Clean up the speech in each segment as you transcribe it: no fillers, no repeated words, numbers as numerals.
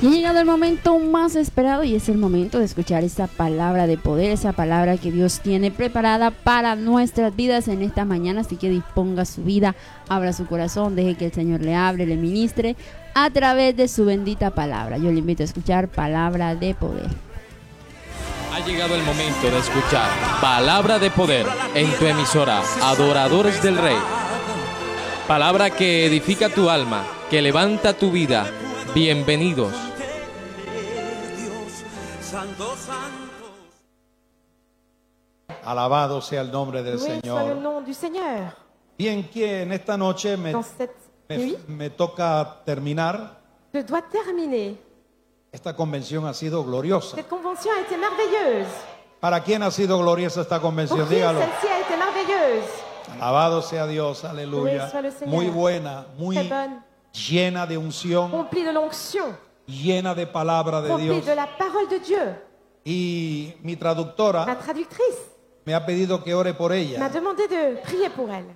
Y ha llegado el momento más esperado y es el momento de escuchar esa palabra de poder, esa palabra que Dios tiene preparada para nuestras vidas en esta mañana. Así que disponga su vida, abra su corazón, deje que el Señor le hable, le ministre a través de su bendita palabra. Yo le invito a escuchar palabra de poder. Ha llegado el momento de escuchar palabra de poder en tu emisora Adoradores del Rey. Palabra que edifica tu alma, que levanta tu vida. Bienvenidos. Alabado sea el nombre del Loué soit le Señor. nom du Seigneur. Bien, que en esta noche Dans cette nuit, me toca terminar. je dois terminer. Esta convención ha sido gloriosa. Cette convention a été merveilleuse. ¿Para quién ha sido gloriosa esta convención? Pour qui Dígalo. celle-ci a été merveilleuse? Alabado sea Dios, aleluya. Loué soit le Señor. Muy buena, muy Très bonne, llena de unción, remplie de l'onction, llena de palabra de remplie Dios. de la parole de Dieu. Y mi Ma traductora traductrice me ha pedido que ore por m'a ella. demandé de prier pour elle.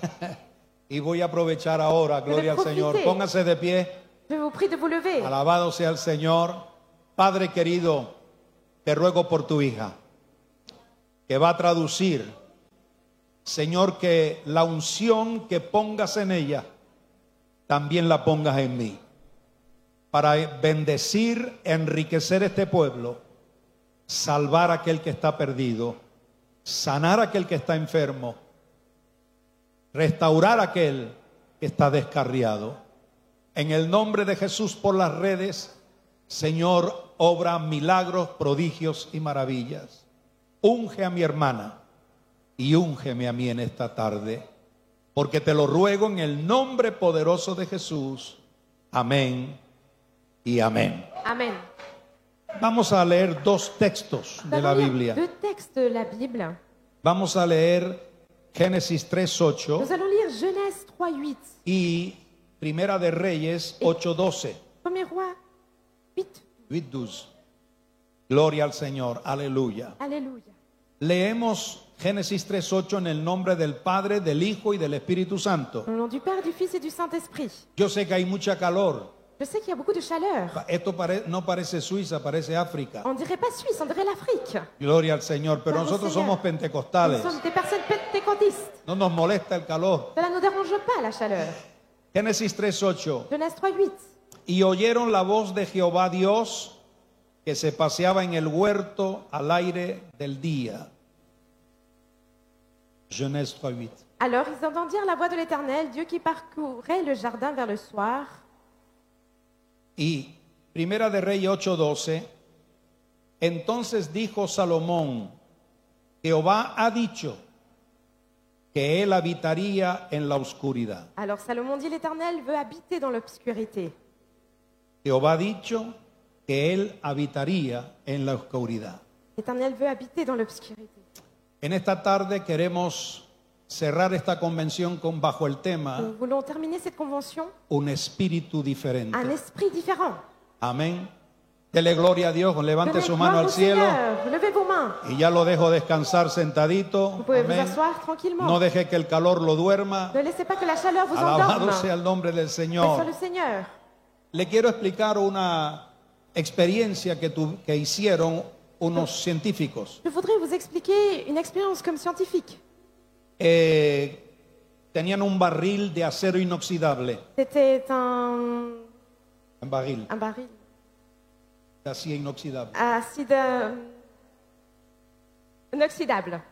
Y voy a aprovechar ahora, gloria al Señor. profiter. Póngase de pie. Je vous prie de vous lever. Alabado sea el Señor. Padre querido, te ruego por tu hija, que va a traducir, Señor, que la unción que pongas en ella, también la pongas en mí, para bendecir, enriquecer este pueblo, salvar a aquel que está perdido, sanar a aquel que está enfermo, restaurar a aquel que está descarriado. En el nombre de Jesús, por las redes, Señor, obra milagros, prodigios y maravillas. Unge a mi hermana y úngeme a mí en esta tarde, porque te lo ruego en el nombre poderoso de Jesús. Amén y amén. Amen. Vamos a leer dos textos Nous de la allons lire Biblia. deux textes de la Bible. Vamos a leer Génesis 3:8 Nous allons lire Genèse 3:8, y Primera de Reyes 8:12. Premier Roi 8. 8:12. Gloria al Señor, aleluya. Alléluia. Leemos Génesis 3:8 en el nombre del Padre, del Hijo y del Espíritu Santo. Au nom du Père, du Fils et du Saint-Esprit. Yo sé que hay mucha calor. Je sais qu'il y a beaucoup de chaleur. Esto no parece Suiza, parece África. On dirait pas Suisse, on dirait l'Afrique. Gloria al Señor, pero Gloria al nosotros Señor. somos Nous pentecostales. sommes des personnes pentecôtistes. No nos molesta el calor. Cela ne nous dérange pas, la chaleur. Génesis 3:8. Genèse 3:8. Y oyeron la voz de Jehová Dios que se paseaba en el huerto al aire del día. Genèse 3:8. Alors ils entendirent la voix de l'Éternel, Dieu qui parcourait le jardin vers le soir. Y Primera de Reyes 8:12. Entonces dijo Salomón: Jehová ha dicho que él habitaría en la oscuridad. Alors Salomon dit, l'Éternel veut habiter dans l'obscurité. Jehová ha dicho que él habitaría en la oscuridad. L'Éternel veut habiter dans l'obscurité. En esta tarde queremos cerrar esta convención bajo el Nous tema voulons terminer cette convention, un espíritu diferente. un esprit différent. Amén. Dele gloria a Dios, levante Donnez su gloire mano au al cielo Seigneur. Levez vos mains. y ya lo dejo descansar sentadito. Vous pouvez vous Amén. asseoir tranquillement. No deje que el calor lo duerma. Ne laissez pas que la chaleur vous Alabado endorme. sea el nombre del Loué soit Señor. le Seigneur. Le quiero explicar una experiencia que hicieron unos científicos. Je voudrais vous expliquer une expérience comme scientifique. Tenían un barril de acero inoxidable. C'était un Barril baril de acero inoxidable. acide inoxydable.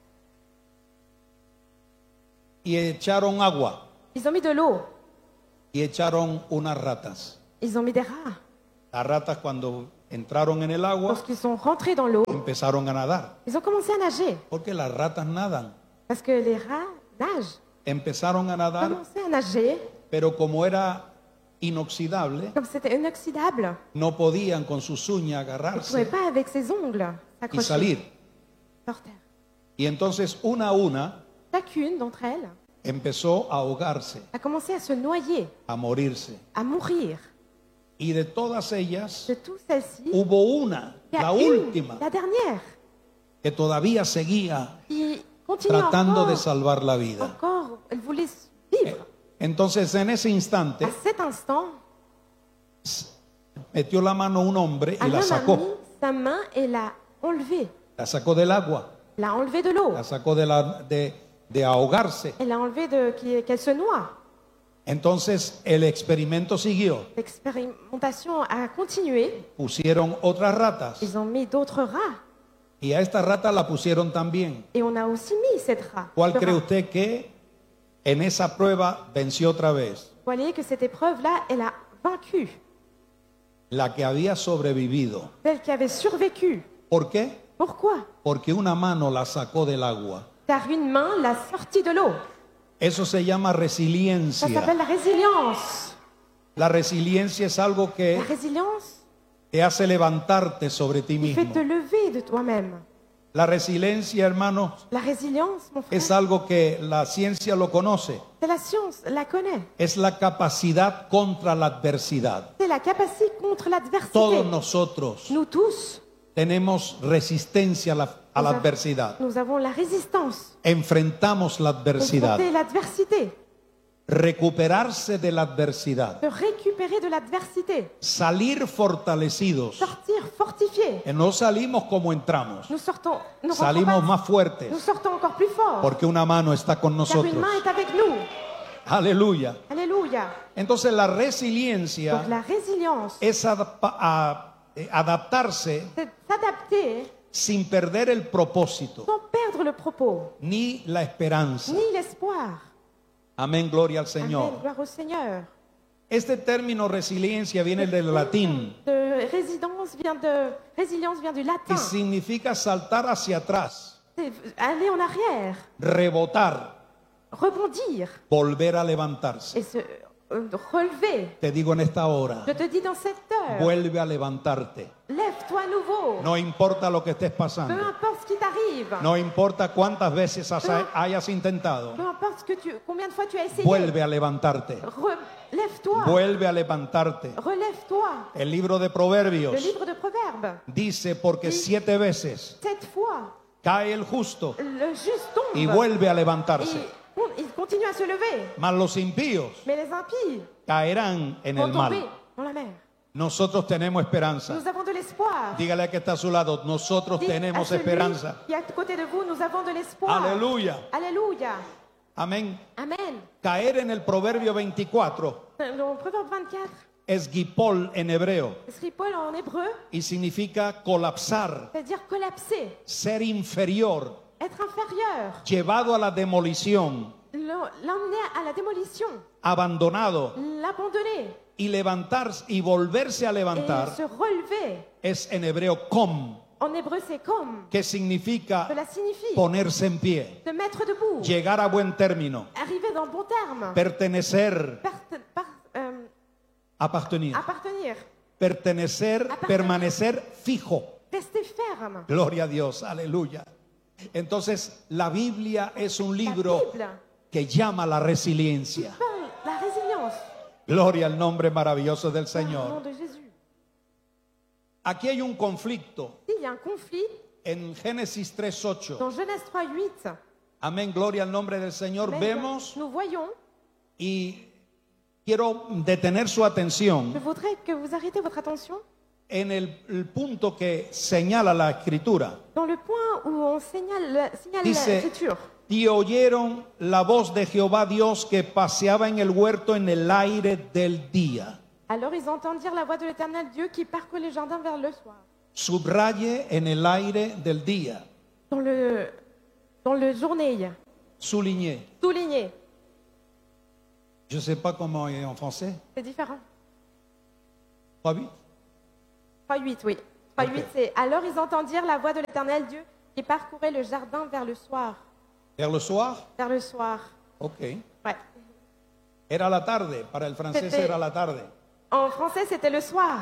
Y echaron agua Ils ont mis de l'eau. y echaron unas ratas. Ils ont mis des rats. Las ratas cuando entraron en el agua Lorsqu'ils sont rentrés dans l'eau, empezaron a nadar. ils ont commencé à nager. Porque las ratas nadan. Parce que les rats nagent. Empezaron a nadar, Commencé à nager. pero como era inoxidable, Comme c'était inoxydable, no podían con sus uñas ils ne pouvaient agarrarse pas avec ses ongles y s'accrocher salir. sur terre. Y entonces una a una Chacune d'entre elles empezó a ahogarse, a commencé à se noyer, a morirse. à mourir. Y de todas ellas De toutes celles-ci, hubo una, il y la a une, última, la dernière, que todavía seguía qui continue tratando de encore, salvar la vida. encore, elle voulait vivre. Entonces en ese instante À cet instant, Metió la mano un hombre y Un la homme a mis sacó. sa main et l'a enlevée. La sacó del agua. L'a enlevée de l'eau. La sacó de ahogarse. Elle l'a enlevée qu'elle se noie. Entonces el experimento siguió. L'expérimentation a continué. Pusieron otras ratas. Ils ont mis d'autres rats. Y a esta rata la pusieron también. Et on a aussi mis cette rat. ¿Cuál ce cree rat. usted que en esa prueba venció otra vez? Vous voyez que cette épreuve-là, elle a vaincu. La que había sobrevivido. Celle qui avait survécu. ¿Por qué? Pourquoi? Porque una mano la sacó del agua. Car une main l'a sortie de l'eau. Eso se llama Ça resiliencia. s'appelle la résilience. La resiliencia es algo La que résilience, te hace levantarte sobre ti il fait mismo. te lever de toi-même. La resiliencia, hermanos, La résilience, mon frère, es algo que la ciencia lo conoce. c'est la science, la connaît. Es la capacidad contra la adversidad. C'est la capacité contre l'adversité. Todos nosotros Nous tous, tenemos resistencia a la adversidad. nous avons la résistance. Enfrentamos la adversidad. Confronter l'adversité. Recuperarse de la adversidad. De récupérer de l'adversité. Salir fortalecidos. Sortir fortifié. No salimos como entramos. Nous sortons, nous Salimos rentrons pas- más fuertes. nous sortons encore plus fort. Porque una mano está con Car nosotros. une main est avec nous. Aleluya. Alléluia. Entonces la resiliencia Donc la résilience, es adaptarse c'est s'adapter sin perder el propósito sans perdre le propos, ni la esperanza. ni l'espoir. Amén, gloria al Amen, Señor. gloire au Seigneur. Este término resiliencia viene del latín Résilience vient du latin. y significa saltar hacia atrás, C'est aller en arrière, rebotar, rebondir volver a levantarse. et se relever. Te digo en esta hora, Je te dis dans cette heure, vuelve a levantarte. lève-toi à nouveau. No importa lo que estés Peu pasando, importe ce qui t'arrive. no importa cuántas veces hayas intentado, Peu importe combien de fois tu as essayé. vuelve a levantarte. Lève-toi. Vuelve a levantarte. Relève-toi. El libro de Le Proverbios livre de Proverbes. dice, porque 7 veces 7 fois, cae el justo le juste tombe. y vuelve a levantarse. Et il continue à se lever. Mas los impíos Mais les impies caerán en vont el tomber mal. dans la mer. Nosotros tenemos esperanza. Nous avons de l'espoir. Dígale a que está a su lado, nosotros Dites à tenemos celui esperanza. qui est à côté de vous, nous avons de l'espoir. Aleluya. Alléluia. Amén. Amen. Caer en el Proverbio 24 Dans Proverbe 24, es gipol en hebreo Sripol en hébreu, y significa colapsar, c'est-à-dire collapser, ser inferior, être inférieur, llevado a la demolición, l'emmener à la démolition, abandonado, l'abandonner y levantarse y volverse a et levantar se relever. es en hebreo kom, En hébreu, c'est comme. que significa Cela signifie ponerse en pie, se mettre debout, llegar a buen término, arriver dans le bon terme, pertenecer, appartenir, appartenir, pertenecer, permanecer fijo. rester ferme. Gloria a Dios, aleluya. Entonces, la Biblia es un La libro Bible que llama la resiliencia. parle la résilience Gloria al nombre maravilloso del au nom Señor. de Jésus. Aquí hay un conflicto Il y a un conflit en Génesis 3:8. dans Genèse 3:8. Amén, gloria al nombre del Señor. Amen. Vemos Nous voyons, y quiero detener su atención je voudrais que vous arrêtez votre attention en el punto que señala la Escritura. dans le point où on signale Dice, l'écriture. y oyeron la voz de Jehová Dios que paseaba en el huerto en el aire del día. Alors ils entendirent la voix de l'Éternel Dieu qui parcourt les jardins vers le soir. Subraye en el aire del día. Dans le journée, Souligné. souligné, Je ne sais pas comment est en français. c'est différent. 3:8. 3:8, oui. 3:8, Ok. c'est alors ils entendirent la voix de l'Éternel Dieu qui parcourait le jardin vers le soir. Vers le soir. Vers le soir. Ok. Ouais. Era la tarde. Para el francés C'était- era la tarde. En français, c'était le soir.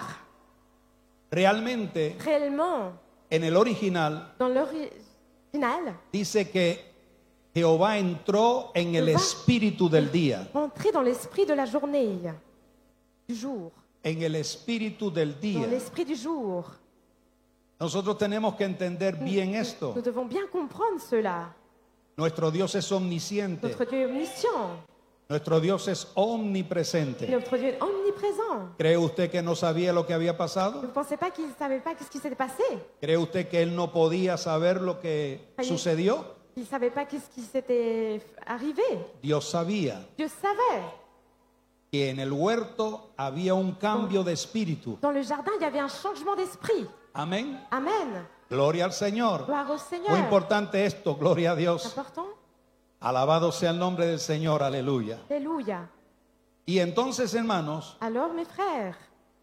Realmente, Réellement, en el original, dans l'original, dice que Jehová entró en el Jehová espíritu del día. entrer dans l'esprit de la journée, du jour, En el espíritu del dans día. l'esprit du jour. Nosotros tenemos que entender bien esto. Nous devons bien comprendre cela. Nuestro Dios es omnisciente. Notre Dieu est omniscient. Nuestro Dios es omnipresente. Notre Dieu est omniprésent. ¿Cree usted que no sabía lo que había Vous pasado? ne pensez pas qu'il ne savait pas ce qui s'était passé? ¿Cree usted que él no podía saber lo que sucedió? Il ne savait pas ce qui s'était arrivé. Dios sabía Dieu savait. que en el huerto había un cambio de espíritu. Dans le jardin, il y avait un changement d'esprit. Amén. Amen. Gloria al Señor. Gloire au Muy Seigneur. importante esto, gloria a Dios. Important. Alabado sea el nombre del Señor, aleluya. Alléluia. Y entonces, hermanos, Alors, mes frères,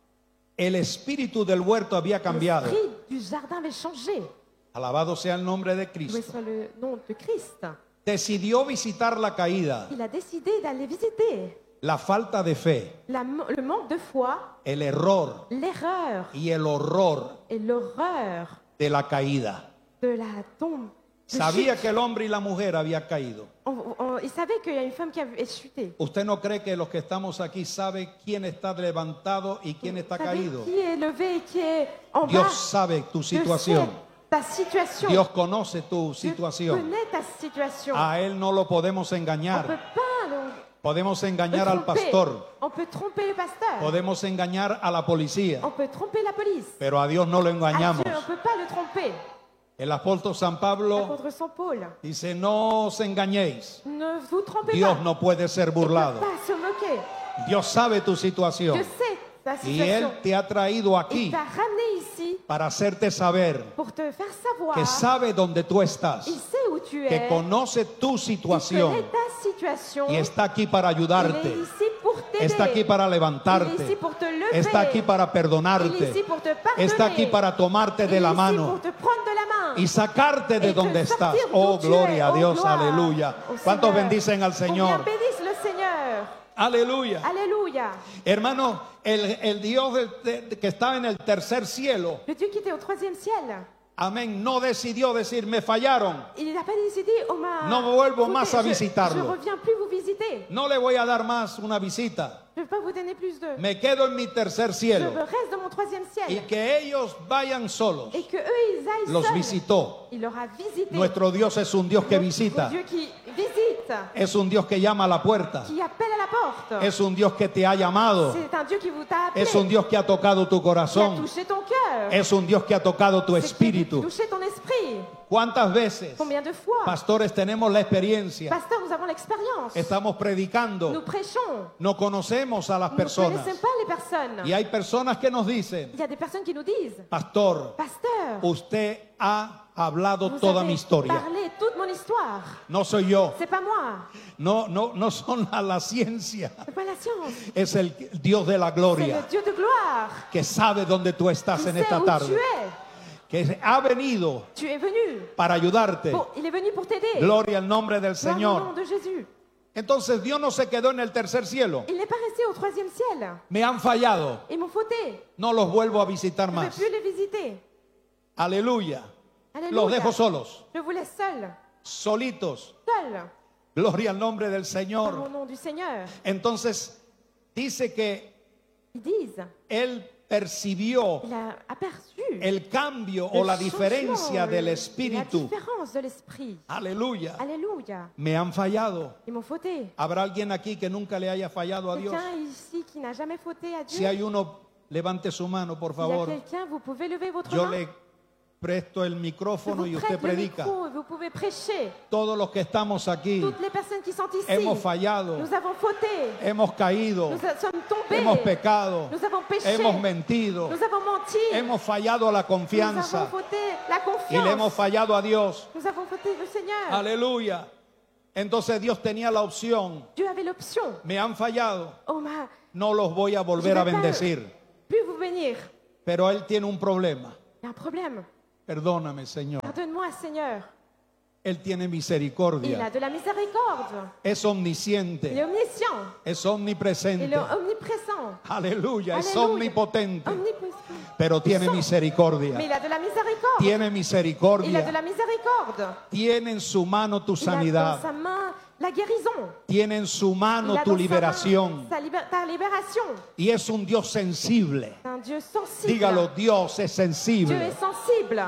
el espíritu del huerto había cambiado. l'esprit du jardin avait changé. Alabado sea el nombre de Loué Cristo. soit le nom de Christ. Decidió visitar la caída, Il a décidé d'aller visiter la falta de fe, le manque de foi, el error l'erreur y el horror et l'horreur de la caída. de la tombe. de Sabía chute. que el hombre y la mujer habían caído. Il savait qu'il y a une femme qui avait chuté. ¿Usted no cree que los que estamos aquí sabe quién está levantado y quién está Vous savez caído? qui est levé et qui est en bas. Dios sabe tu Dieu situación. sait ta situation. Dios conoce tu Dieu situación. connaît ta situation. A Él no lo podemos On ne peut engañar. pas Podemos le engañar al tromper. pastor. On peut tromper le pasteur. Podemos engañar a la policía. On peut tromper la police. Pero a Dios no lo À engañamos. Dieu, on ne peut pas le tromper. El apóstol San Pablo Contre Saint Paul. dice, no os engañéis. Ne vous trompez Dios pas. no puede ser Il ne peut burlado. pas se moquer. Dios sabe tu Dieu situación. sait ta Y Él situation. te ha traído Il aquí t'a ramené ici para hacerte saber pour te faire savoir. que sabe dónde tú estás, Il sait où tu es. que conoce tu Il situación connaît ta situation. y está aquí para Il est ayudarte, ici pour t'aider. está aquí para Il est levantarte, ici pour te lever. está aquí para Il est perdonarte, ici pour te pardonner. está aquí para tomarte Il de est la ici mano pour te prendre de la main. y sacarte de Et te donde estás. sortir Oh, d'où tu gloria a es. Dios, Oh, gloire aleluya. au ¿Cuántos Seigneur? bendicen al Combien Señor? bénissent le Seigneur. Aleluya. Alléluia. Hermano, el Dios que estaba en el tercer cielo, Le Dieu qui était au troisième ciel, amén, no decidió decir, me fallaron, il n'a pas décidé, No vuelvo écoutez, más a visitarlo. Je reviens plus vous visiter. no le voy a dar más una visita, Je ne vais pas vous donner plus de. me quedo en mi tercer Je cielo. reste dans mon troisième Y ciel. que ellos vayan solos, Et que eux, ils aillent los seuls. visitó. Il leur a visité. Nuestro Dios es un Dios que visita, Dieu qui visite, es un Dios que llama a la puerta, qui appelle à la porte. es un Dios que te ha llamado, C'est un Dieu qui vous t'a appelé, es un Dios que ha tocado tu qui a corazón, touché ton cœur, es un Dios que ha tocado tu C'est qui a espíritu. touché ton esprit. ¿Cuántas veces, Combien de fois, pastores, tenemos la experiencia? pasteur, nous avons l'expérience. Estamos predicando, Nous prêchons. no conocemos a las Nous ne personas. connaissons pas les personnes. Y hay personas que nos dicen, Il y a des personnes qui nous disent, pastor, pasteur, usted ha hablado vous toda avez mi historia. parlé toute mon histoire. No soy yo, C'est pas moi, no son la ciencia, c'est pas la science. es el Dios de la C'est gloria le Dieu de gloire que sabe dónde tú qui estás en sait esta où tu tarde, es. que ha venido Tu es venu. para ayudarte. Il est venu pour t'aider. Gloria al nombre del Gloire au nom Señor. de Jésus. Entonces Dios no se quedó en el tercer cielo. Il n'est pas resté au troisième ciel. Me han fallado, Ils m'ont fauté. no los vuelvo a visitar Je ne vais más. plus les visiter. Aleluya. Alléluia. Los dejo solos, Je vous laisse seul. solitos. Seul. Gloria al nombre del Par Señor. au nom du Seigneur. Entonces dice que Ils disent, él percibió il a aperçu el cambio le o la changement, diferencia del la espíritu. différence de l'esprit. Aleluya. Alléluia. Me han fallado. Ils m'ont fauté. ¿Habrá alguien aquí que nunca le haya fallado a Dios? Quelqu'un ici qui n'a jamais fauté à Dieu? Si hay uno, levante su mano, por Il y a favor. quelqu'un, vous pouvez lever votre Yo main. le presto el Je micrófono y vous usted prête le predica. micro et vous pouvez prêcher. Todos los que estamos aquí Toutes les personnes qui sont ici, hemos fallado, nous avons fauté. hemos caído, Nous sommes tombés. hemos pecado, Nous avons péché. hemos mentido, Nous avons menti. hemos fallado a la Nous confianza avons fauté la y le hemos confiance. fallado a Dios. Nous avons fauté le Seigneur. Aleluya. Entonces Dios tenía la opción. Dieu avait l'option. Me han fallado, Oh ma, no los voy a volver a bendecir. plus vous bénir. Pero Él tiene un problema. Il y a un problème. Perdóname, Señor. Pardonne-moi, Seigneur. Él tiene Il a misericordia. de la miséricorde. Es Il est omnisciente. omniscient. Es Il omnipresente. est omniprésent. Aleluya. Es Alléluia. omnipotente. Omniprésent. Pero tiene Mais misericordia. il a de la miséricorde. Tiene Il a de misericordia. la miséricorde. Tiene en su mano tu Il a dans sanidad. sa main la guérison. Tiene en su Il mano a tu dans sa liberación. main ta libération. Y es un Dios sensible. C'est un Dieu sensible. Dígalo, Dios es Dieu sensible. est sensible.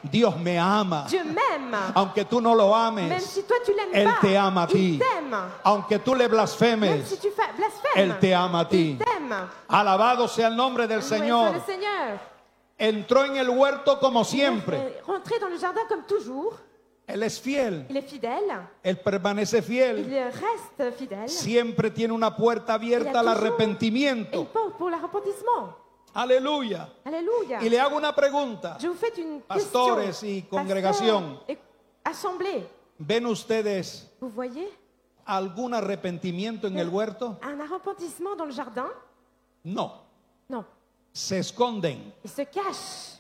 Dios me ama. Dieu m'aime. Aunque tú no lo Même ames, si toi tu l'aimes Él pas, te ama a ti. il t'aime. Aunque tú le Même blasfemes, si tu blasphèmes, Él te ama a ti. il t'aime. Alabado sea el nombre del Loué soit Señor. le Seigneur. Entró en el huerto como siempre. Il est rentré dans le jardin comme toujours. Él es fiel. Il est fidèle. Él permanece Il fiel. reste fidèle. Siempre tiene una puerta abierta al Une arrepentimiento. porte pour l'arrepentissement. Aleluya. Alléluia. Y le hago una pregunta. Je vous fais une Pastores question. y congregación. Pasteur et assemblée. ¿Ven ustedes Vous voyez algún arrepentimiento en el huerto? un arrepentissement dans le jardin? No. Non. Se esconden. Ils se cachent.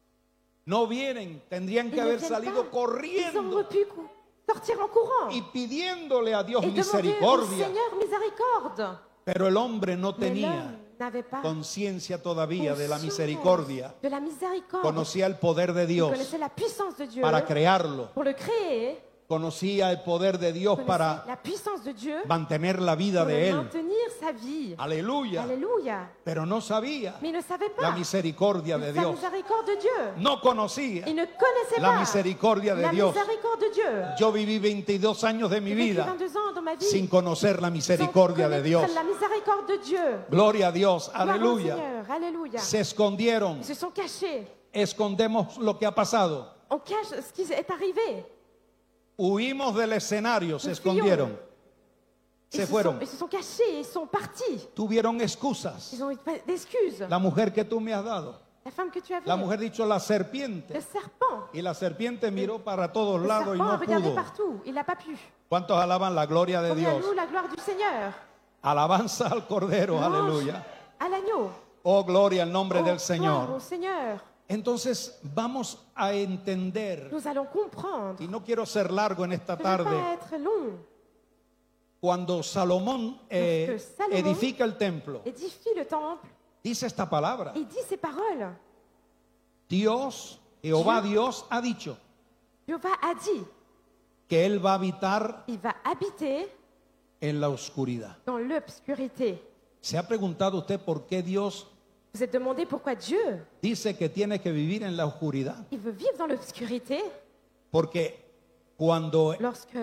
No vienen. Tendrían Ils que ne haber viennent salido pas. Ils corriendo auraient pu sortir en courant y pidiéndole a Dios et demander au misericordia. Seigneur miséricorde. Pero el hombre no Mais tenía l'homme n'avait pas conciencia todavía de la conscience misericordia. de la miséricorde. Conocía el poder de Il Dios connaissait la puissance de Dieu para crearlo. pour le créer. Conocía el poder de Dios Connaissait para la puissance de Dieu mantener la vida pour de él. maintenir sa vie. Aleluya. Alléluia. Pero no sabía Mais il ne savait la pas misericordia de la Dios. miséricorde de Dieu. No conocía Il ne connaissait la pas misericordia de la Dios. miséricorde de Dieu. Yo viví 22 años de mi J'ai vécu vida 22 ans dans ma vie sin conocer la sans misericordia de connaître Dios. la miséricorde de Dieu. Gloria a Dios. Gloire au Aleluya. Seigneur. Alléluia. Se escondieron. Ils se sont cachés. Escondemos lo que ha pasado. On cache ce qui est arrivé. Huimos del escenario, se Nous escondieron. Ils Se fueron. ils se sont cachés, ils sont partis. Tuvieron excusas. Ils ont eu d'excuses. La mujer que tú me has dado. La femme que tu avais, La mujer dicho la le serpiente. serpent. Y la serpiente miró para todos Le lados y serpent a no regardé pudo. partout. Il n'a pas pu. ¿Cuántos alaban la gloria de Combien Dios? loue la gloire du Seigneur. Alabanza al Cordero, Louange aleluya. à l'agneau. Oh, gloria al nombre Oh, del gloire Señor. au Seigneur. Entonces vamos a entender, Nous allons comprendre. y no quiero ser largo en esta Je ne vais tarde, pas être long. cuando Salomón Lorsque Salomón edifica el templo, Édifie le temple. dice esta palabra. Il dit ces paroles. Dios, Jehová Dios ha dicho Jéhovah a dit, que Él va a habitar il va habiter en la oscuridad. dans l'obscurité. ¿Se ha preguntado usted por qué Dios Vous êtes demandé pourquoi Dieu, dice que tiene que vivir en la oscuridad? il veut vivre dans l'obscurité Porque cuando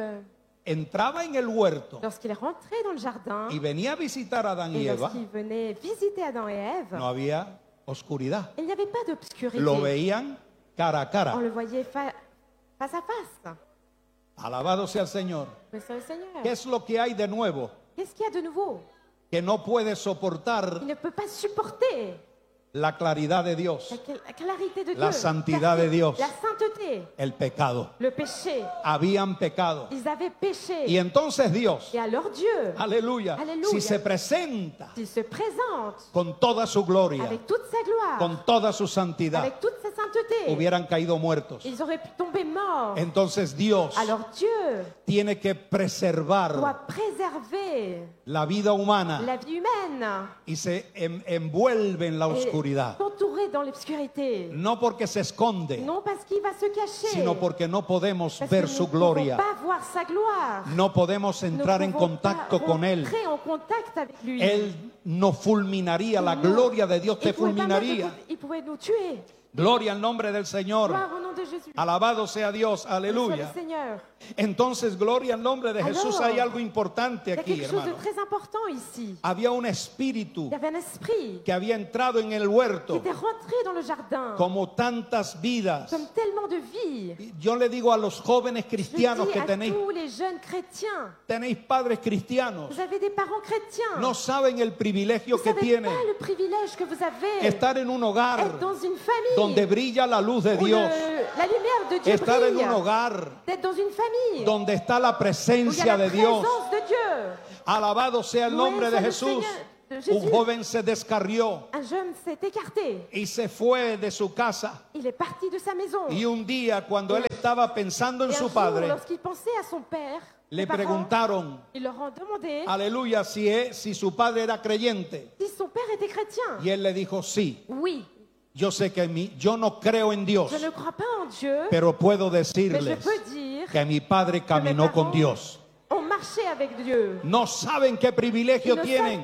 entraba en el huerto lorsqu'il est rentré dans le jardin y venía a visitar a Adán y et Eva, lorsqu'il venait visiter Adam et Ève, no había oscuridad. il n'y avait pas d'obscurité. Lo veían cara a On cara. le voyait face à face. Alabado sea el Señor. Mais c'est le Seigneur. ¿Qué es lo que hay de nuevo? Qu'est-ce qu'il y a de nouveau? Que no puede soportar Il ne peut pas supporter la claridad de Dios, la clarité de Dieu, La santidad de Dios. la sainteté, el pecado. le péché. Habían pecado. Ils avaient péché. Y entonces Dios, Et alors Dieu, aleluya, Aleluya. si se presenta il se présente con toda su gloria, avec toute sa gloire, con toda su santidad, avec toute sa sainteté, hubieran caído muertos. ils auraient pu tomber morts. Entonces Dios Alors Dieu tiene que preservar doit préserver la vida humana la vie humaine y se envuelve en la et oscuridad. s'entourer dans l'obscurité. No porque se esconde, Non parce qu'il va se cacher, sino porque no podemos parce ver que su nous ne pouvons gloria. pas voir sa gloire. No podemos Nous entrar en pouvons pas contacto con Él. rentrer en contact avec lui. Él nos fulminaría, la No. gloria de Dios te Il pouvait pas fulminaría. il pouvait nous tuer. Gloria al nombre del Señor. Gloire au nom de Jésus. Alabado sea Dios, Soit le aleluya. Seigneur. Entonces, gloria al nombre de Jesús. Alors, Hay algo importante Il y a aquí, quelque chose de hermano. très important ici. Había un espíritu Il y avait un esprit que había entrado en el qui huerto, était rentré dans le jardin, como tantas vidas. comme tellement de vies. Yo le digo a los jóvenes Je cristianos dis que à tenéis tous les jeunes chrétiens, padres cristianos, vous avez des parents chrétiens. no saben el privilegio Vous que savez tienen pas le privilège que vous avez estar en un hogar être dans une famille donde brilla la luz de où Dios, la lumière de Dieu estar en brille, un hogar d'être dans une famille donde está la où il y a presencia la de Dios. présence de Dieu. Alabado sea el nombre de Loué soit le Jesús. Seigneur, de Un Jésus. joven se descarrió Un jeune s'est écarté. y se fue de su casa. Il est parti de sa maison. Y un día, cuando él estaba pensando en Et un su jour, padre, lorsqu'il pensait à son père, le les parents, preguntaron, ils leur ont demandé aleluya, si su padre era creyente. si son père était chrétien. Y él le dijo, sí, Oui, yo sé que yo no creo en Dios, je ne crois pas en Dieu, pero puedo mais je decirles peux dire que mi padre caminó con Dios. ont marché avec Dieu. No saben qué Ils privilegio ne tienen savent pas le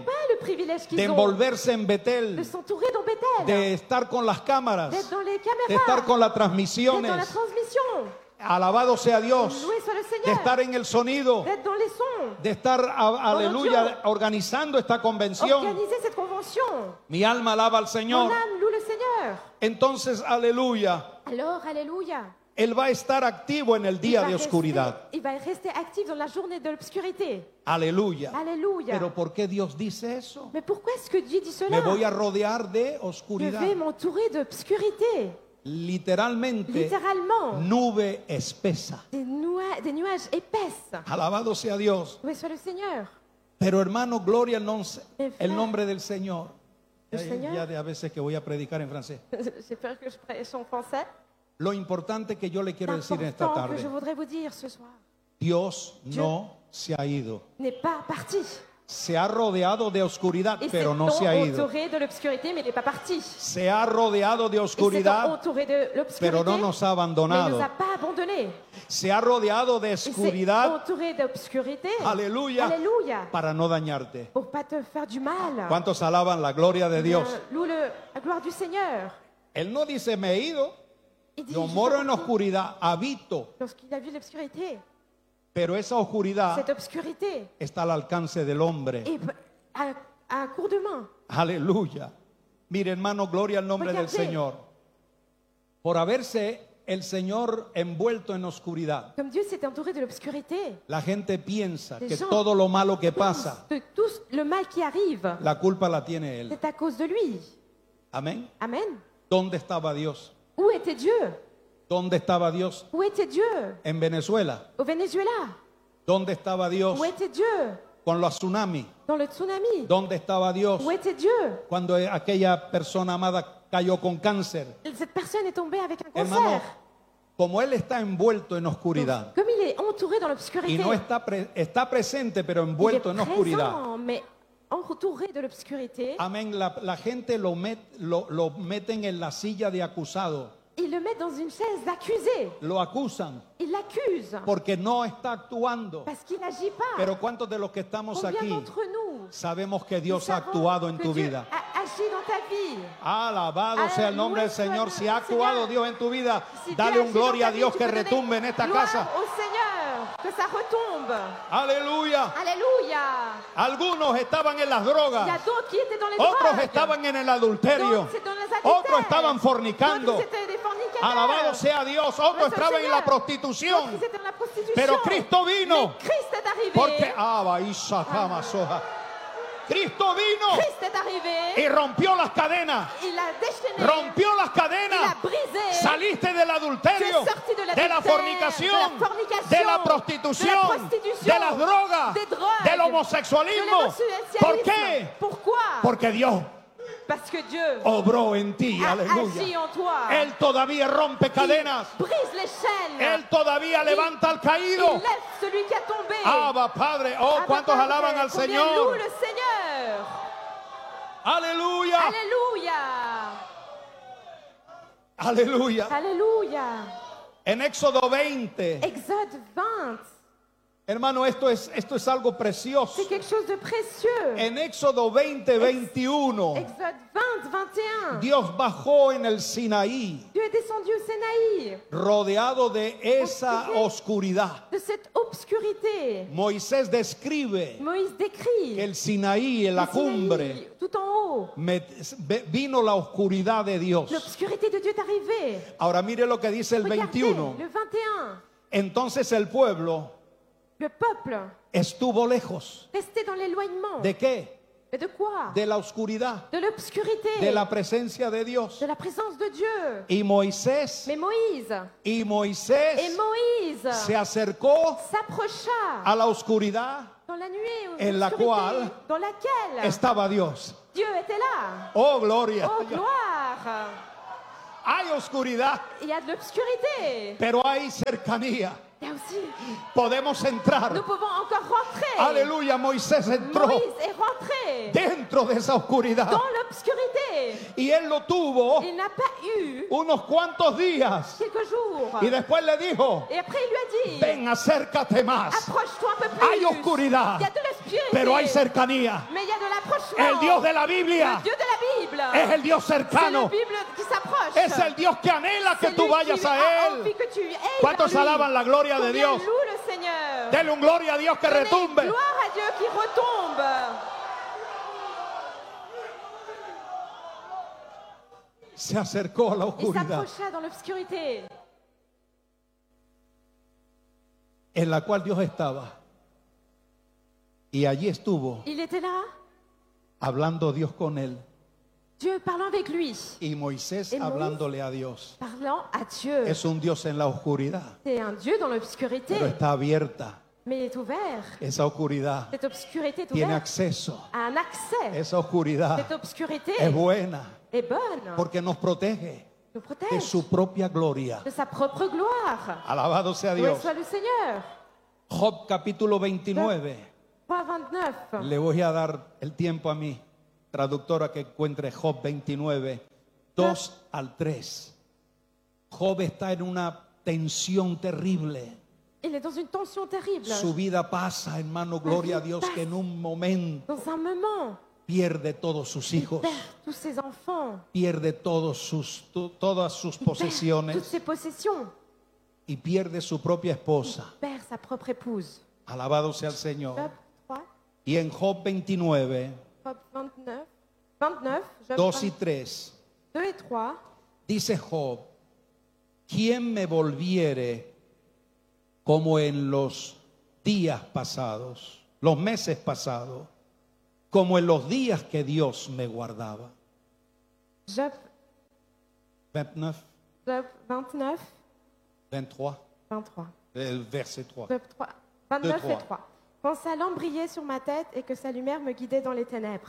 privilèges de qu'ils ont, envolverse en de Betel, s'entourer dans Bethel, de estar con las cámaras, d'être dans les de caméras, estar con las d'être dans la transmisiones. transmission. Alabado sea Dios. Loué soit le De Seigneur. estar en el sonido, D'être dans les sons. de estar, aleluya, organizando esta convención. Organiser cette convention. Mi alma alaba al Mon Señor. âme loue le Seigneur. Entonces, aleluya, Alors, alléluia. Él va a estar activo en el día de oscuridad. Il va rester actif dans la journée de l'obscurité. Aleluya. Alléluia. Pero ¿por qué Dios dice eso? Mais pourquoi est-ce que Dieu dit cela? Me voy a rodear de Je oscuridad. vais m'entourer d'obscurité. Literalmente, Littéralement. nube espesa. Des nuages épaisses. Alabado sea Dios. Loué soit le Seigneur. Pero hermano, gloria al el nombre del Señor. El Señor. Ya de a veces que voy a predicar en francés. J'ai peur que je prêche en français. Lo importante que yo le quiero decir en esta L'important que je tarde, voudrais vous dire ce soir Dios no se ha ido. n'est pas parti. Se ha rodeado de oscuridad, Il s'est pero no se ha ido. entouré de l'obscurité, mais il n'est pas parti. Se ha rodeado de Il s'est oscuridad, entouré de l'obscurité, pero no nos ha mais il ne abandonado. nous a pas abandonnés. Se ha rodeado de Il s'est oscuridad, entouré d'obscurité, aleluya, alléluia, para no dañarte. pour pas te faire du mal. ¿Cuántos alaban la gloria de Dios? Loue la gloire du Seigneur. Él no dice me he ido, Il dit, yo je suis moro en parti. oscuridad, habito, Lorsqu'il a vu l'obscurité, pero esa oscuridad cette obscurité está al alcance del hombre. est à court de main. Aleluya. Mire, hermano, gloria al nombre del Regardez. Señor. Por haberse el Señor envuelto en oscuridad, Comme Dieu s'est entouré de l'obscurité, la gente piensa Les que gens todo lo malo que pasa, de tout le mal qui arrive, la culpa la tiene Él. c'est à cause de lui. Amén. Amen. ¿Dónde estaba Dios? Où était Dieu? ¿Dónde estaba Dios? Où était Dieu? En Venezuela. Au Venezuela. ¿Dónde estaba Dios Où était Dieu? con los tsunamis? Dans le tsunami. ¿Dónde estaba Dios Où était Dieu? cuando aquella persona amada cayó con cáncer? Cette personne est tombée avec un Hermano, cancer. como Él está envuelto en oscuridad Comme il est entouré dans y l'obscurité, no está presente, pero il est envuelto en oscuridad. présent, mais entouré de l'obscurité, Amén. La gente lo meten en la silla de acusado. ils le mettent dans une chaise d'accusé. Lo acusan Ils l'accusent porque no está actuando. parce qu'il n'agit pas. Pero ¿cuántos de los que estamos Combien aquí d'entre nous sabemos que Dios ha savons actuado en que tu Dieu vida? a agi dans ta vie? Alabado sea el nombre del Señor. Si ha actuado Dios en tu vida, Si dale Dieu un agit dans gloria ta a vie, Dios tu que peux donner retumbe en esta gloire casa. au Seigneur, que ça retombe. Aleluya. Alléluia. Algunos estaban en las Il y a drogas, d'autres qui étaient dans les otros drogues. estaban en el adulterio, D'autres c'était dans les adultères. otros estaban fornicando. D'autres c'était des fornicateurs. Alabado sea Dios, otros Gloire au estaban en la Seigneur. prostitución. D'autres étaient dans la prostitution. Pero Cristo vino. Mais Christ est arrivé. Porque Cristo vino Christ est arrivé. y rompió las cadenas. Il a déchaîné. Rompió las Il a cadenas. brisé. Saliste del adulterio, Tu es sorti de la de la adultère, fornicación, de la fornication, de la prostitución, de la prostitution, de las drogas, des drogues, del homosexualismo. de l'homosexualisme. ¿Por qué? Pourquoi? Porque Dios Parce que Dieu obró en ti. a agi Aleluya. en toi. Él todavía rompe cadenas. Il brise les chaînes. Él todavía levanta al Il caído. lève celui qui a tombé. Abba, Padre. Oh, Abba, cuántos Padre, alaban al combien Señor. loue le Seigneur. Aleluya. Alléluia. Aleluya. Alléluia. En Éxodo 20. Exode 20. Hermano, esto es algo precioso. C'est quelque chose de précieux. En Éxodo 20, 21, Exode 20, 21. Dios bajó en el Sinaí, Dieu est descendu au Sinaï, rodeado de esa oscuridad. de cette obscurité. Moisés describe Moïse décrit que el Sinaí, en la le Sinaï, cumbre, tout en haut. vino la oscuridad de Dios. L'obscurité de Dieu est arrivée. Ahora mire lo que dice el Regardez, 21. le 21. Entonces el pueblo Le peuple estuvo lejos. restait dans l'éloignement. ¿De qué? Mais de quoi? De la oscuridad, De l'obscurité. de la presencia de Dios. De la présence de Dieu. Y Moisés, Mais Moïse se acercó s'approcha a la oscuridad dans la nuée en la obscurité cual dans laquelle estaba Dios. Dieu était là. Oh, gloria. Oh, gloire! Hay oscuridad, Il y a de l'obscurité. pero hay cercanía. Il y a aussi, Podemos entrar. nous pouvons encore rentrer. Aleluya, Moisés entró Moïse est rentré dentro de esa oscuridad. dans l'obscurité. Y él lo tuvo Il n'a pas eu unos cuantos días. quelques jours. Y después le dijo, Et après, il lui a dit, ven, acércate más. approche-toi un peu plus. Hay oscuridad. Il y a de l'obscurité. l'obscurité. pero hay cercanía. Mais il y a de l'approchement. El Dios de la Biblia Le Dieu de la Bible. es el Dios C'est le cercano. Bible qui s'approche. Es el Dios que anhela que C'est tú lui vayas qui a a envie Él. que tu ailles ¿Cuántos vers lui? alaban la gloria de Combien Dios? loue le Seigneur. Denle un gloria a Dios que Donnez retumbe. gloire à Dieu qui retombe. Se acercó a la Il oscuridad s'approcha dans l'obscurité en la cual Dios estaba. Y allí estuvo il était là, hablando Dios con él. Dieu parlant avec lui, Y Moisés Et Moïse hablándole a Dios. parlant à Dieu. Es un Dios en la oscuridad, C'est un Dieu dans l'obscurité, pero está abierta. mais il est ouvert. Esa oscuridad Cette obscurité est tiene ouverte, acceso. a un accès. Esa oscuridad Cette obscurité es buena est bonne, porque nos protege nous de protège su propia gloria. de sa propre gloire. Alabado sea Loué Dios. soit le Seigneur. Job capítulo 29. 3:29. Le voy a dar el tiempo a mi traductora que encuentre Job 29, 2 al 3. Job está en una tensión terrible. Il est dans une tension terrible. Su vida pasa, hermano, gloria a Dios, que en un momento Dans un moment, pierde todos sus il hijos, perd tous ses enfants, pierde todas sus il perd toutes posesiones ses possessions, y pierde su propia esposa. il perd sa propre épouse. Alabado sea el Señor. Job 3, Y en Job 29, Job 29, Job 2 y 3, 2 et 3. dice Job: ¿quién me volviere como en los días pasados, los meses pasados, como en los días que Dios me guardaba? Job 29, Job 29, 23, 23. el verset 3. Job 3, 29 Deux, et trois. 3. Quand sa lampe brillait sur ma tête et que sa lumière me guidait dans les ténèbres.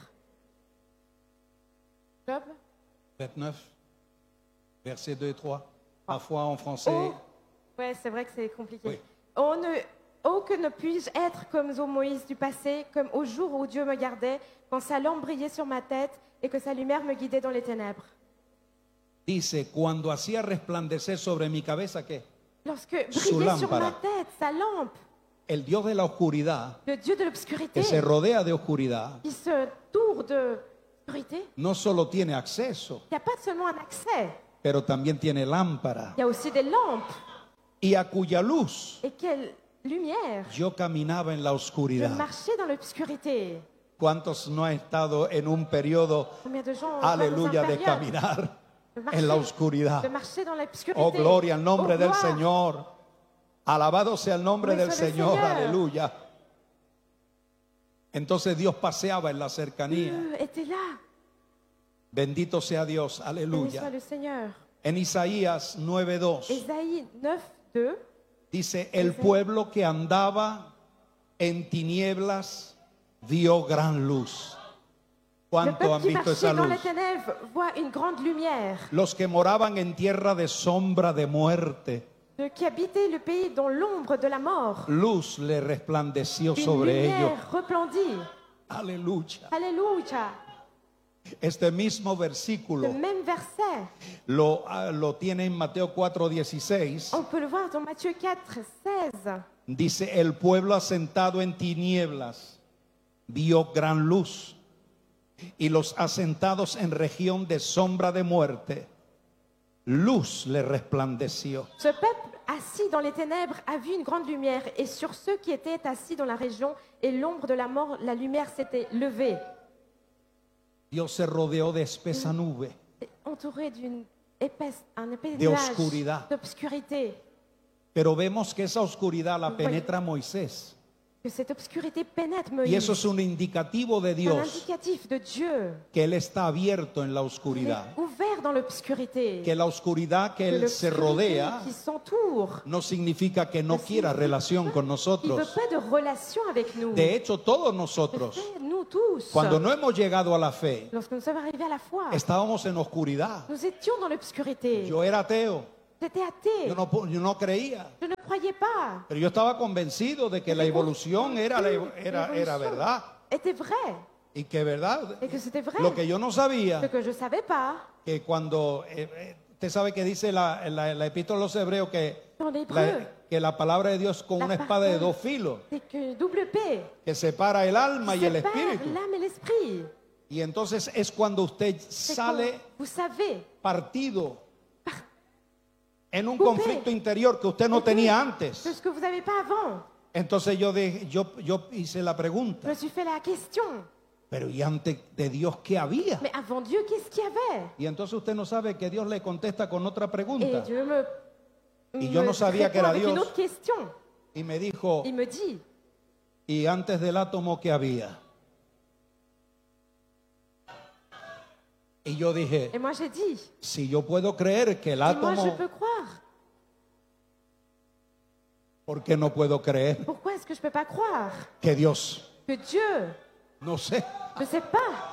Job 29, verset 2 et 3. Parfois en français. Oh, ouais, c'est vrai que c'est compliqué. Oui. Oh, que ne puis-je être comme au Moïse du passé, comme au jour où Dieu me gardait, quand sa lampe brillait sur ma tête et que sa lumière me guidait dans les ténèbres. Dice: cuando hacía resplandecer sobre mi cabeza, ¿qué? Lorsque Su brillait sur lámpara. ma tête sa lampe, El Dios de la oscuridad, le Dieu de l'obscurité, que se rodea de oscuridad, qui se tourne de l'obscurité, no solo tiene acceso, il n'y a pas seulement un accès, pero también tiene lámpara, il y a aussi des lampes. y a cuya luz Et quelle lumière! yo caminaba en la Je oscuridad. marchais dans l'obscurité. ¿Cuántos no han estado en un periodo, Combien de gens aleluya, dans de une période caminar en la oscuridad? de marcher dans l'obscurité. Oh, gloria al nombre Oh, del gloire. Señor. Alabado sea el nombre Gloria del al Señor, Señor. aleluya. Entonces Dios paseaba en la cercanía. Dieu était là. Bendito sea Dios, Béni soit aleluya. le Seigneur. En Isaías 9:2 Ésaïe 9:2. dice: el pueblo que andaba en tinieblas vio gran luz. Le ¿Cuánto peuple han qui visto esa marchait dans luz? les ténèbres voit une grande lumière. Los que moraban en tierra de sombra de muerte, Ceux qui habitaient le pays dans l'ombre de la mort. luz le resplandeció Une sobre ellos. lumière replandie. Aleluya. Alléluia. Este mismo Le versículo même verset, lo tiene en Mateo 4:16. on peut le voir dans Matthieu 4:16. Dice: el pueblo asentado en tinieblas vio gran luz, y los asentados en región de sombra de muerte, luz le resplandeció. Ce peuple assis dans les ténèbres a vu une grande lumière, et sur ceux qui étaient assis dans la région et l'ombre de la mort, la lumière s'était levée, Dios se rodeó de espesa nube, entourée d'une épaisse, un épais De nuage oscuridad. d'obscurité. pero vemos que esa oscuridad la penetra Moisés. Que cette obscurité pénètre Y Moïse. eso es un indicativo de C'est un Dios, indicatif de Dieu. que Él está abierto en la Il oscuridad. est ouvert dans l'obscurité. Que la oscuridad que Que Él se l'obscurité rodea qui s'entoure. no significa que no Ne quiera signifie relación con Il ne veut nosotros. pas de relation avec nous. De hecho, todos De nosotros, fait, nous tous, cuando no hemos llegado a la fe, lorsque nous sommes arrivés à la foi, estábamos en oscuridad. nous étions dans l'obscurité. Yo era ateo, J'étais athée. yo no creía, Je ne croyais pas. pero yo estaba convencido de que la evolución era L'évolution verdad. était vrai. Y que verdad, Et que c'était vrai. lo que yo no Ce sabía, que je ne savais pas. que cuando, usted sabe que dice la epístola a los hebreos que Dans l'hébreu, que la palabra de Dios con La una espada de parole. dos filos c'est que double P, que separa el alma y el sépare espíritu. l'âme et l'esprit. Y entonces es cuando usted C'est sale quand vous savez, partido en un Coupé. conflicto interior que usted no coupé tenía de antes. ce que vous n'avez pas avant. Entonces yo hice la Je pregunta, me suis fait la question, pero ¿y antes de Dios qué había? mais avant Dieu, qu'est-ce qu'il y avait? Y entonces usted no sabe que Dios le contesta con otra Et pregunta. Dieu me, Y yo no sabía que répond era avec une Dios. autre question. Y me dijo, Il me dit, ¿y antes del átomo qué había? Y yo dije, et moi j'ai dit, si yo puedo creer que el et moi je átomo, peux croire. ¿por qué no puedo creer Pourquoi est-ce que je peux pas croire que Dios? que Dieu, No sé. je sais pas.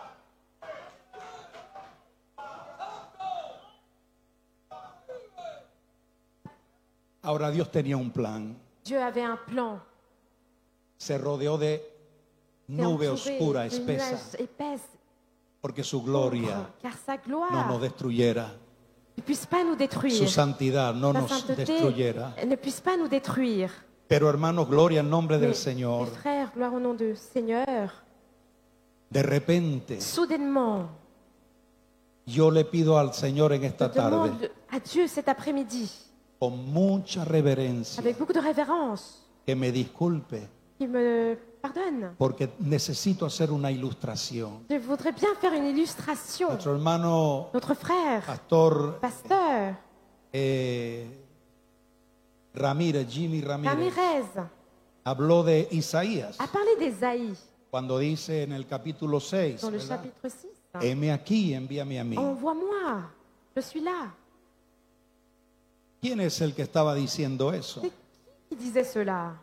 Ahora Dios tenía un plan. Dieu avait un plan. Se rodeó de C'est nube entouré oscura, de espesa, nuages épaisses, porque su gloria sombres, car sa no gloire nos destruyera, ne puisse pas nous détruire. su santidad no Sa nos sainteté destruyera. ne puisse pas nous détruire. Pero hermanos, gloria al nombre del Mes Señor. frères, gloire au nom du Seigneur. De repente, Soudainement, yo le pido al Señor en je esta tarde, demande à Dieu cet après-midi, con mucha reverencia, avec beaucoup de révérence, que me disculpe, qu'il me pardonne. porque necesito hacer una ilustración. Je voudrais bien faire une illustration. Nuestro hermano Notre frère, pastor pasteur Ramírez, Jimmy Ramírez, Ramirez, habló de Isaías, a parlé d'Ésaïe cuando dice en el capítulo 6, dans le ¿verdad? chapitre 6. Heme aquí, envíame a mí. Envoie-moi, je suis là. ¿Quién es el que estaba diciendo eso? C'est qui disait cela?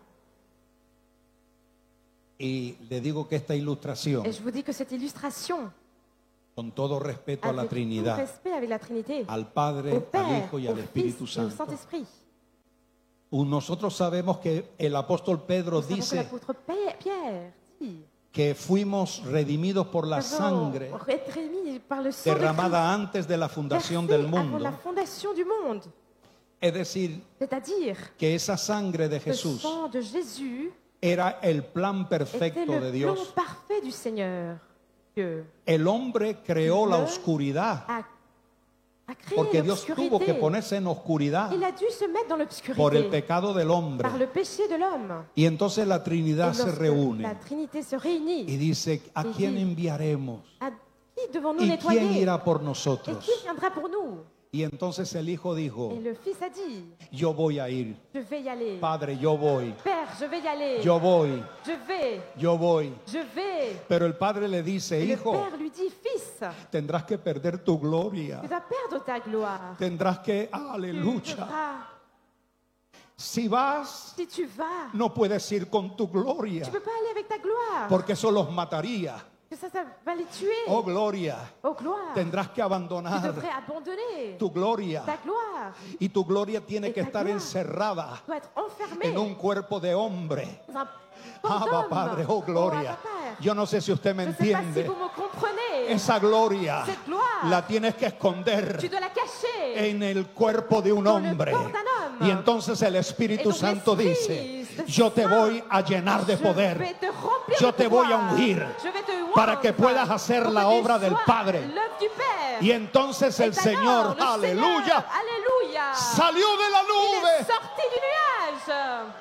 Y le digo que esta ilustración, Et je vous dis que cette illustration, con todo respeto a la avec tout Trinidad, respect avec la Trinité, al au Padre, al Père, Hijo y au al Espíritu Fils et au Santo. Saint-Esprit. Nosotros sabemos que el apóstol Pedro Nous savons que dice l'apôtre Pierre dit, que fuimos redimidos por la nous avons sangre été remis par le sang de Christ, derramada antes de la fundación del versé avant mundo. la fondation du monde. Es decir, C'est-à-dire que esa sangre de que le Jesús sang de Jésus era el plan était perfecto de le plan Dios. parfait du Seigneur. Dieu El hombre creó la Dios oscuridad a créé porque Dios tuvo que l'obscurité. ponerse en oscuridad Il a dû se mettre dans por el l'obscurité pecado del hombre. par le péché de l'homme. Y entonces la Et Trinidad se lorsque la reúne Trinité se y réunit, dice, ¿a Y quién dice, enviaremos? à qui devons-nous ¿Y quién nettoyer? irá por Et nosotros? qui viendra pour nous? Y entonces el Hijo dijo, Et le Fils a dit, yo voy a ir. je vais y aller. Padre, yo voy. Père, je vais y aller. Yo voy. Je vais. Yo voy. Je vais. Pero el Padre le dice, Et le Hijo, Père lui dit, Fils, tendrás que perder tu gloria. tu vas perdre ta gloire. Tendrás que, Tu aleluya. devras- Si vas, si tu vas, no puedes ir con tu gloria, tu peux pas aller avec ta gloire. porque eso los mataría. Que ça va les tuer. Oh, gloria. Oh gloire. Tendrás que Tu abandonar devrais abandonner tu gloria. ta gloire. Y tu gloria tiene Y que ta estar gloria encerrada Doit être enfermée en un cuerpo de hombre. dans un corps Abba, d'homme. Padre, oh gloria. Abba, Père. Yo no sé si usted me Je ne sais pas si entiende. vous me comprenez. Esa gloria Cette gloire, la tienes que tu esconder dois la cacher. en el cuerpo de un Dans le hombre. corps d'un homme. Y entonces el Espíritu Et donc Santo l'Esprit dice, de yo te Saint, voy a llenar de Je vais poder. te remplir Yo de te voy a pouvoir. ungir Je vais te para que oindre puedas hacer pour la que tu obra del sois Padre. l'œuvre du Père. Y entonces Et el Señor, alors, le Seigneur, aleluya, alléluia, salió de la il est nube, sorti du nuage.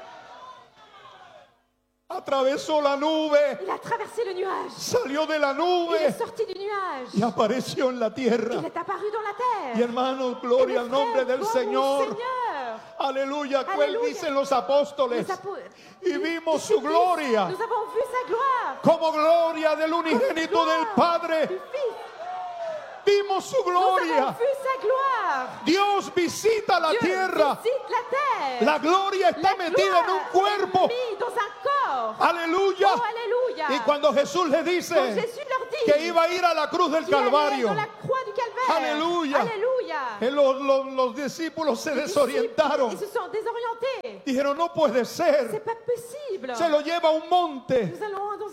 atravesó la nube, Il a traversé le nuage. salió de la Il nube est sorti du nuage. y apareció en la tierra. Il est apparu dans la terre. Y hermanos, Et gloria mes al nombre frères, del gloire au Señor. Seigneur. Aleluya, cual Aleluya. dicen los apóstoles. Les apô- Y vimos su Jésus-Christ, gloria Nous avons vu sa gloire. como gloria del unigénito del Du Padre. Fils. Vimos su Nous gloria. avons vu sa gloire. Dios visita la Dieu tierra. visite la terre. La gloria está La metida en un gloire cuerpo. est mise dans un corps. Aleluya. Oh, alléluia. Y cuando Jesús le dice Quand Jésus leur dit que iba a ir a la cruz del qu'il allait Calvario, dans la croix du Calvaire. Alléluia. Alléluia. los discípulos se Les desorientaron. discíples, ils se sont désorientés. Dijeron, no puede ser. C'est pas possible. Se lo lleva a un monte. Nous allons dans un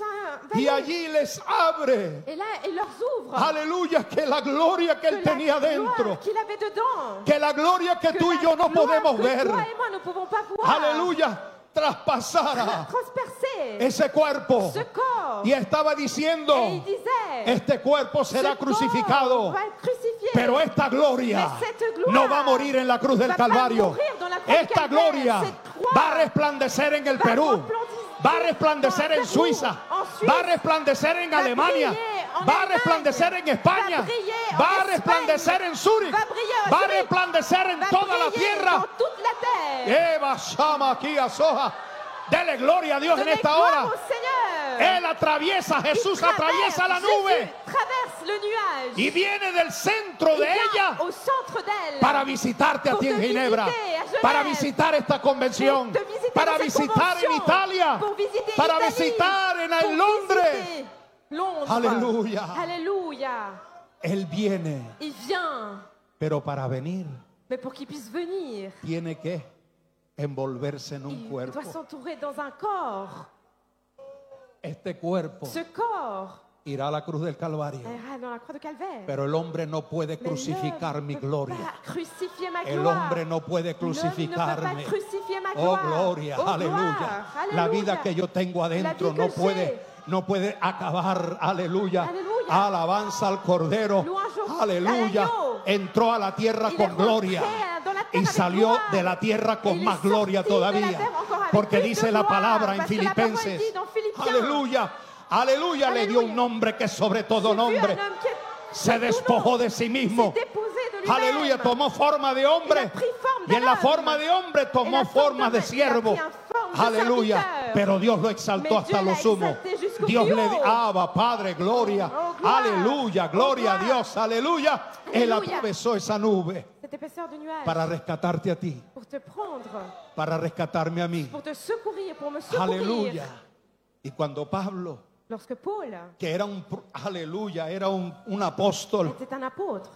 y allí les abre. Et là, il leur ouvre. Aleluya, que la gloria que él Que tenía la gloire dentro, qu'il avait dedans. que la gloria que tú y yo no La gloire podemos que ver, toi et moi ne pouvons pas voir. aleluya, traspasara Transpercer ese cuerpo. ce corps. Y estaba diciendo, Et il disait, este cuerpo será ce crucificado, corps va être crucifié. pero esta gloria Mais cette gloire no va a morir en la cruz del va pas Calvario. mourir dans la croix du Esta Calvaire. gloria Cette croix va a resplandecer en el va Perú, resplandecer va a resplandecer en en Suiza, Perú, en Suisse, va a resplandecer en va Alemania, briller en va a Allemagne, resplandecer en España, va briller en va a Espagne, resplandecer en Zúrich, va briller en va a Zurich, resplandecer en va toda la briller tierra. dans toute la terre. Eva Shama aquí a Soja. Dele gloria a Dios en Donnez esta gloire hora. au Seigneur. Él atraviesa, Jesús Il atraviesa la traverse, nube Jésus traverse le nuage. y viene del centro Il de vient ella au centre d'elle. para visitarte a Pour ti en te Ginebra, visiter a Genève. para visitar esta convención, Pour te visiter para dans cette visitar en convention. Italia, Pour visiter para Italie. visitar en Pour Londres. visiter Londres. Aleluya. Alléluia. Él viene, Il vient. pero para venir Mais pour qu'il puisse venir, tiene que envolverse en un il cuerpo. doit s'entourer dans un corps. Este cuerpo Ce corps irá a la cruz del Calvario, ira dans la croix de Calvaire. pero el hombre no puede Mais crucificar l'homme mi ne peut gloria. pas crucifier ma El gloire. hombre no puede L'homme ne peut pas crucificarme. crucifier ma Oh, gloire. gloria, Oh, aleluya. gloire, La aleluya. vida que yo tengo adentro La vie que no puede acabar, aleluya. Aleluya. Alabanza al Cordero, Louange au- aleluya. al agneau. Entró a la tierra Il est con gloria rentré dans la terre y avec salió gloire. de la tierra Et con il est más gloria sorti de la todavía, terre encore avec porque plus de dice la gloire, palabra en parce que la parole Filipenses, dit dans Philippiens, aleluya. Aleluya, le dio un Aleluya. nombre que es sobre todo J'ai vu un nombre. homme qui Se tout despojó nom de sí mismo. s'est déposé de lui-même. Aleluya, tomó forma de hombre. Il a pris forme Y en la d'homme. forma de hombre tomó En la forma forma de d'homme, siervo. il a pris en forme de Aleluya. serviteur. Pero Dios lo exaltó Mais hasta Dieu lo l'a sumo. exalté jusqu'au Dios plus le haut. daba, Padre, gloria. Oh, gloire. Aleluya, gloria a gloire. Dios. Aleluya. Él Aleluya. atravesó esa nube Cette épaisseur de nuage para rescatarte a ti, pour te prendre, para rescatarme a mí. pour te secourir, pour me secourir. Aleluya. Y cuando Pablo, Lorsque Paul que era aleluya, era un apóstol était un apôtre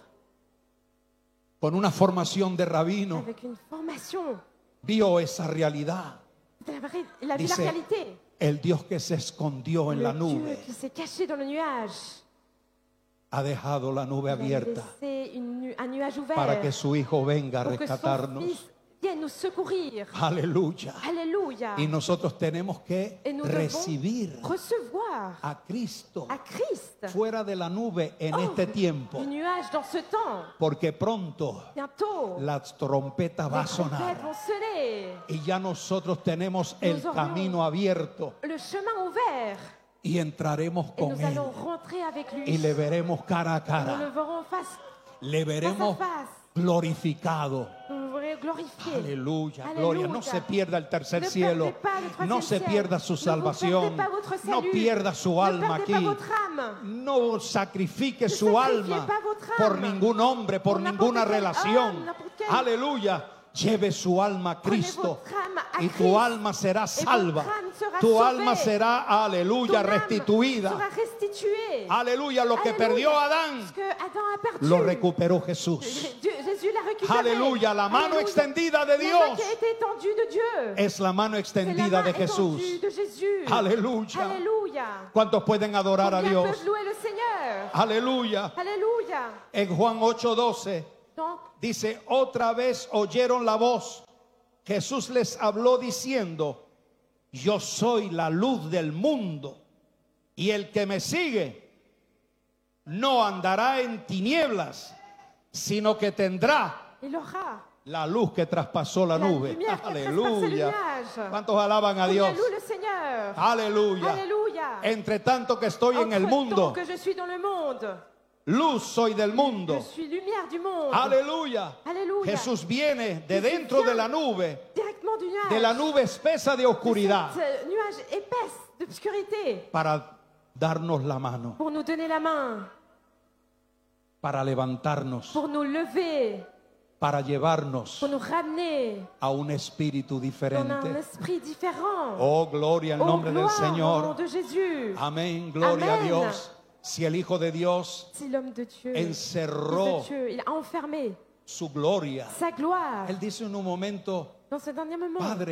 con una formación de rabino, avec une formation, vio esa realidad. il a vu la Dice, réalité. el Dios que se escondió en la Le Dieu nube qui s'est caché dans le nuage ha dejado la nube il a abierta laissé un nuage ouvert para que su Hijo venga a pour que son rescatarnos. fils vienne nous secourir. Aleluya. Alléluia. Y nosotros tenemos que Et nous recibir devons recevoir a Cristo à Christ fuera de la nube en hors este tiempo, du nuage dans ce temps. porque pronto Bientôt, la trompeta va a les sonar trompettes vont sonner. y ya nosotros tenemos el aurions camino abierto Le chemin ouvert. y entraremos Et con nous Él allons rentrer avec lui. y le veremos cara a Nous le cara, verrons face le veremos face à face. glorificado. Nous le verrons glorifié. Aleluya, Aleluya. gloria. No se pierda el tercer Ne cielo. perdez pas le troisième No se ciel. pierda su Ne vous salvación. perdez pas votre No salut. pierda su Ne alma perdez aquí. pas votre âme. No sacrifique Ne su sacrifiez alma pas votre por âme. ningún hombre, por Por ninguna n'importe quel relación. homme, n'importe quel- Aleluya. Lleve su alma a Prenez Cristo votre âme à y tu Christ. alma será salva. votre âme sera Tu sauvée. alma será, Ton aleluya, âme restituida. sera restituée. Aleluya, lo que Alléluia. perdió Adán Ce que Adam a perdu. lo recuperó Jesús. Jésus l'a récupéré. Aleluya, la mano Alléluia. extendida de La main Dios qui a été étendue de Dieu. es la mano C'est la extendida main de Jesús. étendue de Jésus. Aleluya. Alléluia. ¿Cuántos pueden adorar a Combien Dios? peuvent louer le Seigneur? Aleluya. Alléluia. En Juan 8:12 Donc, dice, otra vez oyeron la voz. Jesús les habló diciendo, yo soy la luz del mundo y el que me sigue no andará en tinieblas, sino que tendrá il aura la luz que traspasó la la nube. lumière qui traverse le Aleluya. nuage. ¿Cuántos alaban a Combien Dios? loue le Seigneur? Aleluya. Alléluia. Entre tanto que estoy en el Entre mundo, tant que je suis dans le monde, luz soy del mundo. je suis lumière du monde. Aleluya. Alléluia. Jesús viene de Jesús dentro de vient la nube, Directement du nuage. de la nube espesa de oscuridad, Cette nuage épaisse d'obscurité para darnos la mano, pour nous donner la main, para levantarnos, pour nous lever, para llevarnos pour nous ramener a un espíritu dans un diferente. esprit différent. Oh, gloria al Oh, nombre del gloire au nom Señor. de Jésus. Amén, gloria a Amén. Dios. Si el Hijo de Dios Si l'homme de Dieu, encerró fils de Dieu, il a enfermé su gloria, sa gloire Él dice en un momento, dans ce dernier moment. Padre,